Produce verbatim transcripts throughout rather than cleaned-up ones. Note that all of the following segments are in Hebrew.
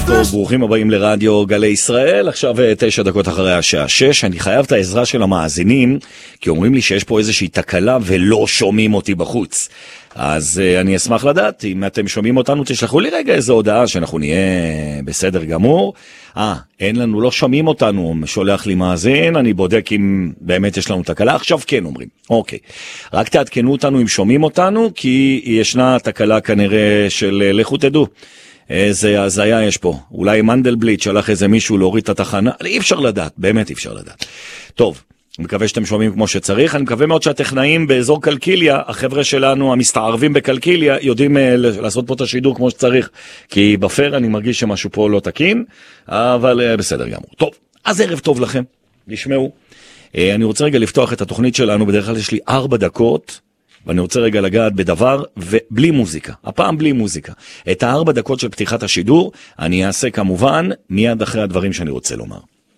ערב טוב, ברוכים הבאים לרדיו גלי ישראל, עכשיו תשע דקות אחרי השעה שש, אני חייב את העזרה של המאזינים, כי אומרים לי שיש פה איזושהי תקלה ולא שומעים אותי בחוץ. אז uh, אני אשמח לדעת, אם אתם שומעים אותנו, תשלחו לי רגע איזו הודעה שאנחנו נהיה בסדר גמור. אה, אין לנו, לא שומעים אותנו, שולח לי מאזין, אני בודק אם באמת יש לנו תקלה, עכשיו כן אומרים. אוקיי, רק תעדכנו אותנו אם שומעים אותנו, כי ישנה תקלה כנראה של לכו תדעו. איזה הזיה יש פה, אולי מנדלבליט שלח איזה מישהו להוריד את התחנה, אי אפשר לדעת, באמת אי אפשר לדעת. טוב, אני מקווה שאתם שומעים כמו שצריך, אני מקווה מאוד שהטכנאים באזור קלקיליה, החבר'ה שלנו המסתערבים בקלקיליה, יודעים uh, לעשות פה את השידור כמו שצריך, כי בפר אני מרגיש שמשהו פה לא תקין, אבל uh, בסדר גמור. טוב, אז ערב טוב לכם, נשמעו. Uh, אני רוצה רגע לפתוח את התוכנית שלנו, בדרך כלל יש לי ארבע דקות, ואני רוצה רגע לגעת בדבר, ובלי מוזיקה, הפעם בלי מוזיקה. את הארבע דקות של פתיחת השידור, אני אעשה כמובן מיד אחרי הדברים שאני רוצה לומר.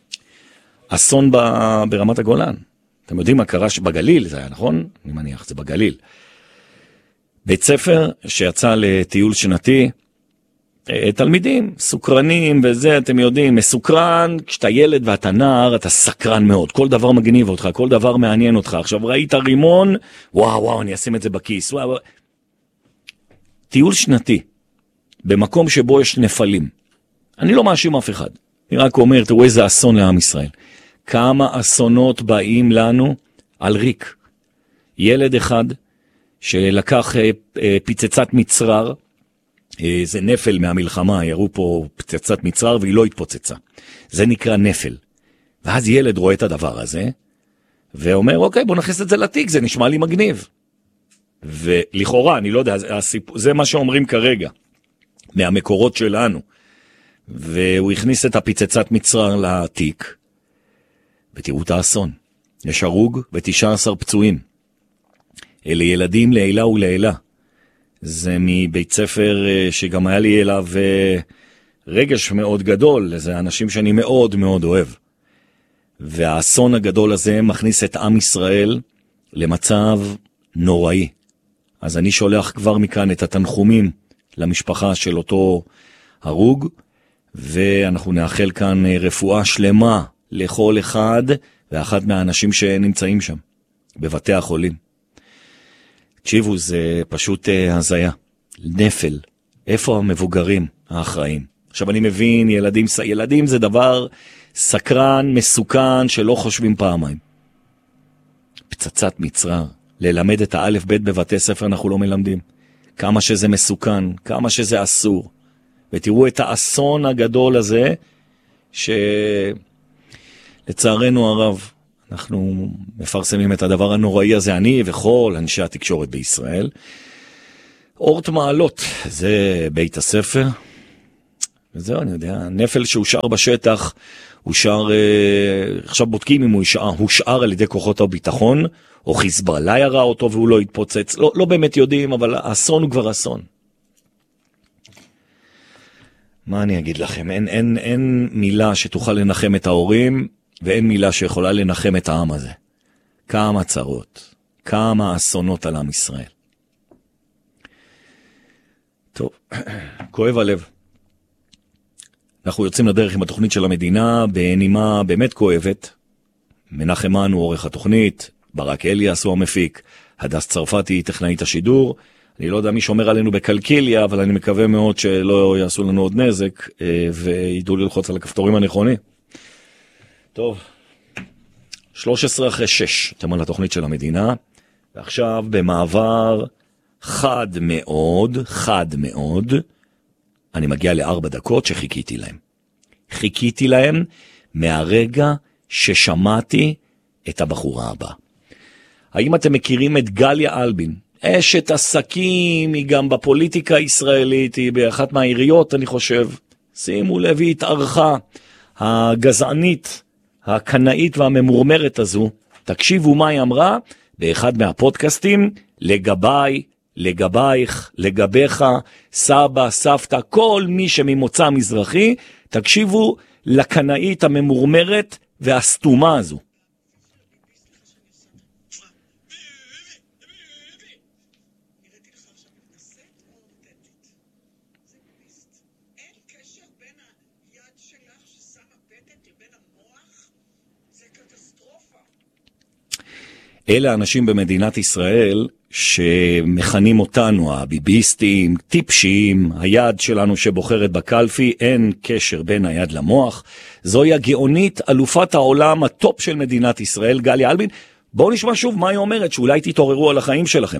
אסון ב- ברמת הגולן. אתם יודעים מה קרה בגליל, זה היה נכון? אני מניח, זה בגליל. בית ספר שיצא לטיול שנתי, תלמידים, סוקרנים וזה, אתם יודעים, מסוקרן, כשאתה ילד ואתה נער, אתה סקרן מאוד, כל דבר מגניב אותך, כל דבר מעניין אותך. עכשיו ראית רימון, וואו וואו, אני אשים את זה בכיס. וואו, וואו. טיול שנתי, במקום שבו יש נפלים. אני לא מאשים אף אחד. אני רק אומר, תראו איזה אסון לעם ישראל. כמה אסונות באים לנו על ריק. ילד אחד שלקח פיצצת מצרר, זה נפל מהמלחמה, יראו פה פצצת מצרר והיא לא התפוצצה. זה נקרא נפל. ואז ילד רואה את הדבר הזה, ואומר, אוקיי, בוא נכניס את זה לתיק, זה נשמע לי מגניב. ולכאורה, אני לא יודע, זה מה שאומרים כרגע, מהמקורות שלנו. והוא הכניס את הפיצצת מצרר לתיק, ותראו את האסון. יש הרוג ו-תשעה עשר פצועים. אלה ילדים לעילה ולעילה. זה מבית ספר שגם היה לי אליו רגש מאוד גדול, זה אנשים שאני מאוד מאוד אוהב. והאסון הגדול הזה מכניס את עם ישראל למצב נוראי. אז אני שולח כבר מכאן את התנחומים למשפחה של אותו הרוג, ואנחנו נאחל כאן רפואה שלמה לכל אחד ואחת מהאנשים שנמצאים שם, בבתי החולים. תקשיבו, זה פשוט הזיה. נפל. איפה המבוגרים האחראים? עכשיו אני מבין, ילדים, ילדים זה דבר סקרן, מסוכן, שלא חושבים פעמיים. פצצת מצרר. ללמד את האלף בית בבתי ספר אנחנו לא מלמדים. כמה שזה מסוכן, כמה שזה אסור. ותראו את האסון הגדול הזה, שלצערנו הרב, אנחנו מפרסמים את הדבר הנוראי הזה, אני וכל אנשי התקשורת בישראל. אורט מעלות, זה בית הספר. וזהו, אני יודע, נפל שהושאר בשטח, הושאר, עכשיו בודקים אם הוא הושאר, הושאר על ידי כוחות הביטחון, או חיזבאללה ירה אותו והוא לא התפוצץ. לא, לא באמת יודעים, אבל האסון הוא כבר אסון. מה אני אגיד לכם? אין, אין, אין מילה שתוכל לנחם את ההורים, ואין מילה שיכולה לנחם את העם הזה. כמה צרות, כמה אסונות על עם ישראל. טוב, כואב הלב. אנחנו יוצאים לדרך עם התוכנית של המדינה, בנימה באמת כואבת. מנחם מנו עורך התוכנית, ברק אליאס הוא המפיק, הדס צרפתי טכנאית השידור. אני לא יודע מי שומר עלינו בקלקיליה, אבל אני מקווה מאוד שלא יעשו לנו עוד נזק, וידעו ללחוץ על הכפתורים הנכונים. טוב, שלוש עשרה אחרי שש, אתם על התוכנית של המדינה, ועכשיו במעבר חד מאוד, חד מאוד, אני מגיע לארבע דקות שחיכיתי להם. חיכיתי להם מהרגע ששמעתי את הבחורה הבאה. האם אתם מכירים את גליה אלבין? אשת עסקים, היא גם בפוליטיקה הישראלית, היא באחת מהעיריות, אני חושב. שימו לב, היא התארחה, הגזענית, הקנאית והממורמרת הזו. תקשיבו מה היא אמרה באחד מהפודקאסטים, לגביי, לגבייך, לגביך, סבא, סבתא, כל מי שממוצא מזרחי, תקשיבו לקנאית הממורמרת והסתומה הזו. אלה האנשים במדינת ישראל שמכנים אותנו, הביביסטים, טיפשים, היד שלנו שבוחרת בקלפי, אין קשר בין היד למוח. זוהי הגאונית, אלופת העולם, הטופ של מדינת ישראל, גליה אלבין. בואו נשמע שוב מה היא אומרת, שאולי תתעוררו על החיים שלכם.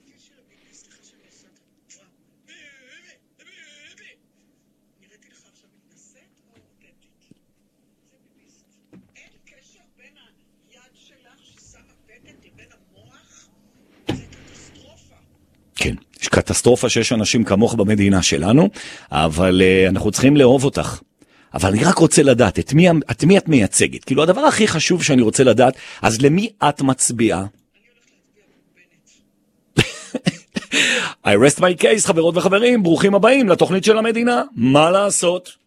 כן, יש קטסטרופה שיש אנשים כמוך במדינה שלנו, אבל uh, אנחנו צריכים לאהוב אותך. אבל אני רק רוצה לדעת, את מי, את מי את מייצגת? כאילו, הדבר הכי חשוב שאני רוצה לדעת, אז למי את מצביעה? I rest my case, חברות וחברים, ברוכים הבאים לתוכנית של המדינה. מה לעשות?